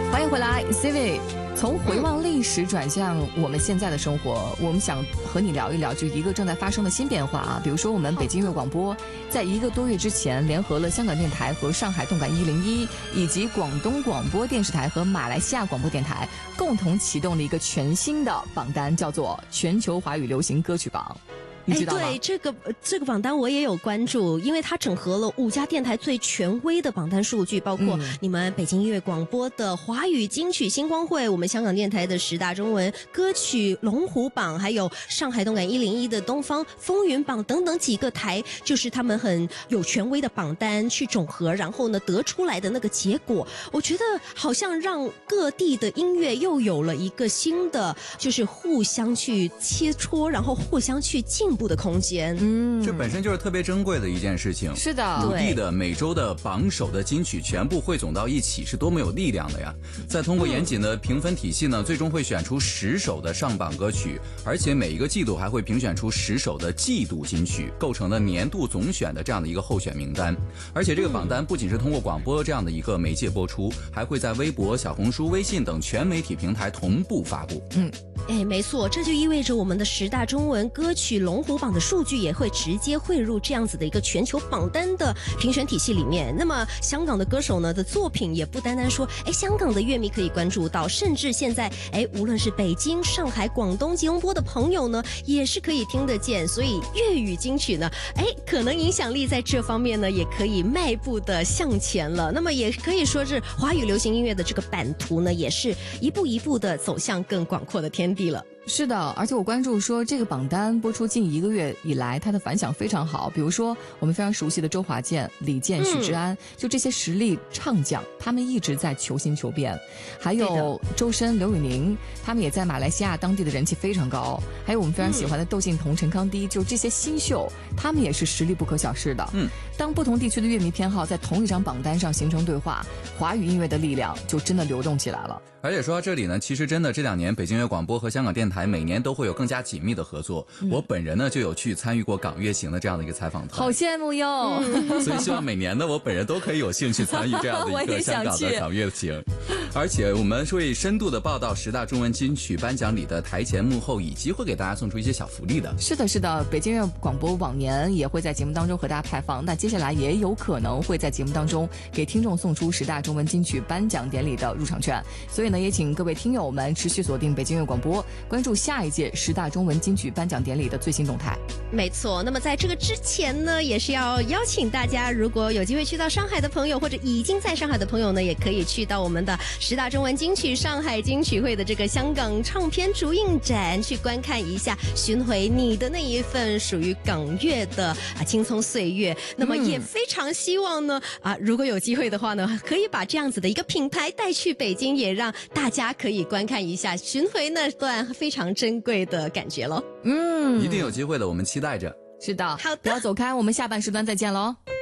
欢迎回来 CV。 从回望历史转向我们现在的生活，我们想和你聊一聊就一个正在发生的新变化啊。比如说我们北京音乐广播在1个多月之前联合了香港电台和上海动感101以及广东广播电视台和马来西亚广播电台共同启动了一个全新的榜单，叫做全球华语流行歌曲榜。你知道吗？ 对，这个榜单我也有关注，因为它整合了5家电台最权威的榜单数据，包括你们北京音乐广播的华语金曲星光会，我们香港电台的10大中文歌曲龙虎榜，还有上海动感101的东方风云榜等等几个台，就是他们很有权威的榜单去整合，然后呢得出来的那个结果，我觉得好像让各地的音乐又有了一个新的，就是互相去切磋，然后互相去进步的空间。 这本身就是特别珍贵的一件事情。 是的 5地的每周的榜首的金曲全部汇总到一起，是多么有力量的呀。再通过严谨的评分体系呢，最终会选出10首的上榜歌曲，而且每一个季度还会评选出10首的季度金曲，构成了年度总选的这样的一个候选名单。而且这个榜单不仅是通过广播这样的一个媒介播出，还会在微博、小红书、微信等全媒体平台同步发布。 没错，这就意味着我们的10大中文歌曲龙虎榜的数据也会直接汇入这样子的一个全球榜单的评选体系里面。那么香港的歌手呢的作品也不单单说香港的乐迷可以关注到，甚至现在无论是北京、上海、广东、吉隆坡的朋友呢也是可以听得见，所以粤语金曲呢可能影响力在这方面呢也可以迈步的向前了。那么也可以说是华语流行音乐的这个版图呢也是一步一步的走向更广阔的天地了。 是的，而且我关注说这个榜单播出近1个月以来，它的反响非常好。比如说我们非常熟悉的周华健、李健、许志安，就这些实力唱将，他们一直在求新求变。还有周深、刘宇宁，他们也在马来西亚当地的人气非常高。还有我们非常喜欢的窦靖童、陈康迪，就这些新秀，他们也是实力不可小视的。当不同地区的乐迷偏好在同一张榜单上形成对话，华语音乐的力量就真的流动起来了。 而且说到这里呢，其实真的这2年北京音乐广播和香港电台每年都会有更加紧密的合作。我本人呢就有去参与过港乐行的这样的一个采访团， 好羡慕哟。 所以希望每年呢我本人都可以有兴趣参与这样的一个香港的港乐行。而且我们会深度的报道10大中文金曲颁奖礼的台前幕后，以及会给大家送出一些小福利的。 是的，是的，北京音乐广播往年也会在节目当中和大家派放，那接下来也有可能会在节目当中给听众送出10大中文金曲颁奖典礼的入场券。所以呢，也请各位听友们持续锁定北京音乐广播，关注下一届10大中文金曲颁奖典礼的最新动态。 没错，那么在这个之前呢，也是要邀请大家，如果有机会去到上海的朋友，或者已经在上海的朋友呢，也可以去到我们的10大中文金曲上海金曲会的这个香港唱片主映展，去观看一下，寻回你的那一份属于港乐的青葱岁月。那么也非常希望呢如果有机会的话呢，可以把这样子的一个品牌带去北京，也让大家可以观看一下，寻回那段非常珍贵的感觉咯。 一定有机会的，我们期待着。 是的， 好的， 不要走开，我们下半时段再见咯。